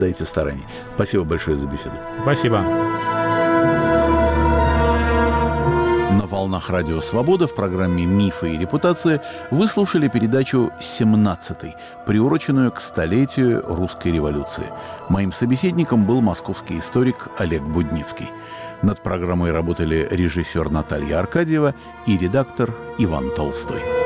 Дайте стараний. Спасибо большое за беседу. Спасибо. На волнах Радио Свобода в программе «Мифы и репутация» вы слушали передачу «17-й», приуроченную к столетию русской революции. Моим собеседником был московский историк Олег Будницкий. Над программой работали режиссер Наталья Аркадьева и редактор Иван Толстой.